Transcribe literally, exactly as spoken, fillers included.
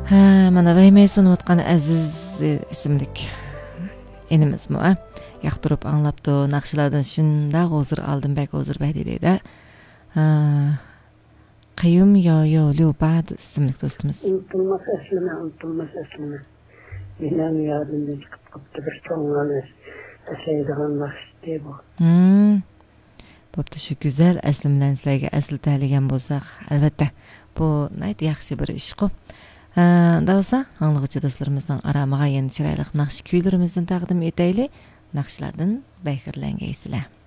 Ha, mana Vayme sunayotgan Aziz ismlik enimizmi, ha? Yaqtirib anlapdı, naqshlardan shunda hozir aldım bek hozir bek dedi. Ha, Qayyum yo yo Leopard ismlik do'stimiz. Unutulmaz eslime, unutulmaz eslime. Benim yadımda çıkıp kaptı bir çoğunlar eseydiğin vakti bu. Hmm. Bo'pti, shu go'zal aslimdan sizlarga asl taligan bo'lsak, albatta bu nayt yaxshi bir ish-ku. Da'sa, anglag'uchi do'stlarimizning aramiga yana chiroyli naqsh kuylarimizdan taqdim etaylik. Naqshlardan bayqirlangaysizlar.